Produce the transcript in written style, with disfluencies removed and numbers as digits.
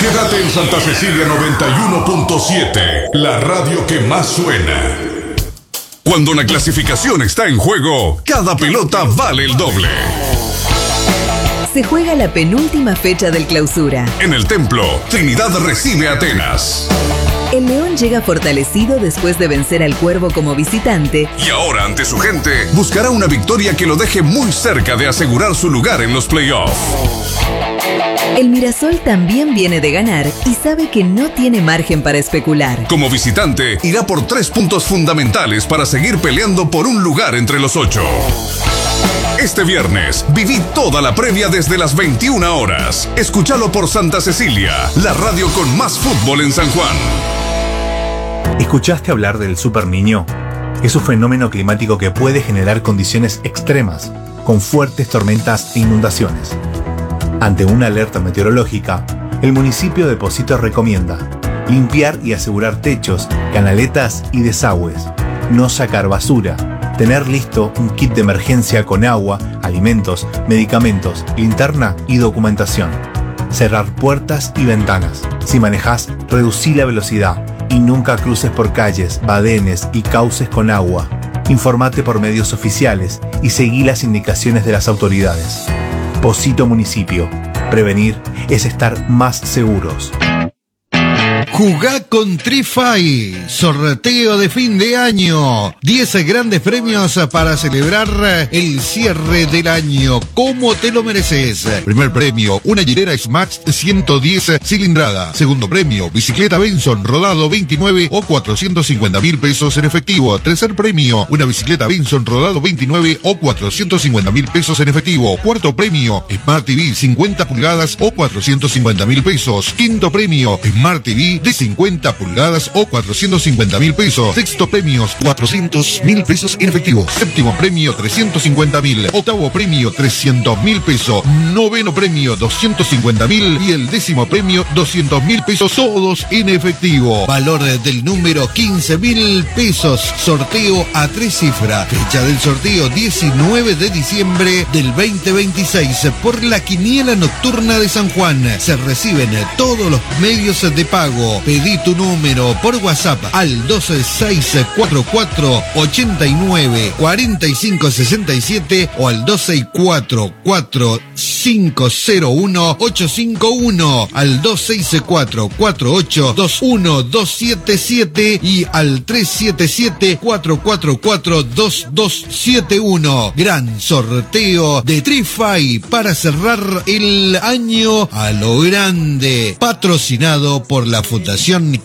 Quédate en Santa Cecilia 91.7, la radio que más suena. Cuando la clasificación está en juego, cada pelota vale el doble. Se juega la penúltima fecha del Clausura. En el Templo, Trinidad recibe a Atenas. El León llega fortalecido después de vencer al Cuervo como visitante. Y ahora, ante su gente, buscará una victoria que lo deje muy cerca de asegurar su lugar en los playoffs. El Mirasol también viene de ganar y sabe que no tiene margen para especular. Como visitante, irá por 3 puntos fundamentales para seguir peleando por un lugar entre los 8. Este viernes, viví toda la previa desde las 21 horas. Escúchalo por Santa Cecilia, la radio con más fútbol en San Juan. ¿Escuchaste hablar del Super Niño? Es un fenómeno climático que puede generar condiciones extremas, con fuertes tormentas e inundaciones. Ante una alerta meteorológica, el municipio de Pocito recomienda limpiar y asegurar techos, canaletas y desagües, no sacar basura, tener listo un kit de emergencia con agua, alimentos, medicamentos, linterna y documentación. Cerrar puertas y ventanas. Si manejás, reducí la velocidad y nunca cruces por calles, badenes y cauces con agua. Informate por medios oficiales y seguí las indicaciones de las autoridades. Pocito Municipio. Prevenir es estar más seguros. Jugá con Trify, sorteo de fin de año, 10 grandes premios para celebrar el cierre del año, como te lo mereces. Primer premio, una hilera Smax 110 cilindrada. Segundo premio, bicicleta Benson rodado 29 o 450.000 pesos en efectivo. Tercer premio, una bicicleta Benson rodado 29 o 450.000 pesos en efectivo. Cuarto premio, Smart TV 50 pulgadas o 450.000 pesos. Quinto premio, Smart TV de 50 pulgadas o 450.000 pesos. Sexto premio, 400.000 pesos en efectivo. Séptimo premio, 350.000. Octavo premio, 300.000 pesos. Noveno premio, 250.000. Y el décimo premio, 200.000 pesos, todos en efectivo. Valor del número, 15.000 pesos. Sorteo a 3 cifras. Fecha del sorteo, 19 de diciembre del 2026. Por la Quiniela Nocturna de San Juan. Se reciben todos los medios de pago. Pedí tu número por WhatsApp al 12644894567 o al 2644501-851, al 2644821-277 y al 377-444-2271. Gran sorteo de Trify para cerrar el año a lo grande. Patrocinado por la Fundación